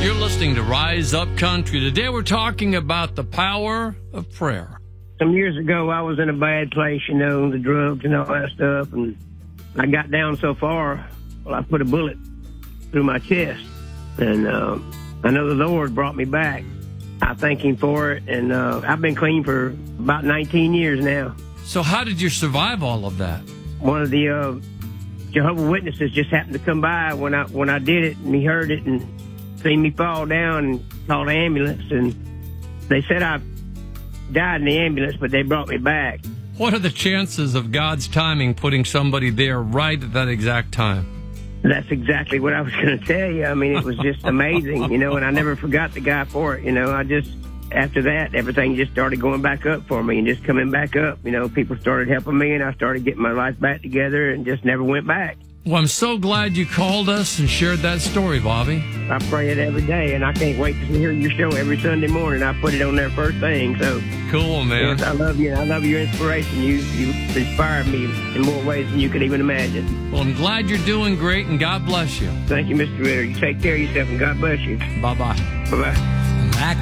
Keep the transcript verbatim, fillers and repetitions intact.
You're listening to Rise Up Country. Today we're talking about the power of prayer. Some years ago, I was in a bad place, you know, the drugs and all that stuff, and I got down so far, well, I put a bullet through my chest, and uh, I know the Lord brought me back. I thank Him for it, and uh, I've been clean for about nineteen years now. So how did you survive all of that? One of the uh, Jehovah's Witnesses just happened to come by when I when I did it, and he heard it and seen me fall down and called an ambulance, and they said I died in the ambulance, but they brought me back. What are the chances of God's timing putting somebody there right at that exact time? That's exactly what I was going to tell you. I mean, it was just amazing, you know, and I never forgot the guy for it. You know, I just, after that, everything just started going back up for me and just coming back up. You know, people started helping me, and I started getting my life back together and just never went back. Well, I'm so glad you called us and shared that story, Bobby. I pray it every day, and I can't wait to hear your show every Sunday morning. I put it on there first thing, so. Cool, man. Yes, I love you. I love your inspiration. You you inspired me in more ways than you could even imagine. Well, I'm glad you're doing great, and God bless you. Thank you, Mister Ritter. You take care of yourself, and God bless you. Bye-bye. Bye-bye.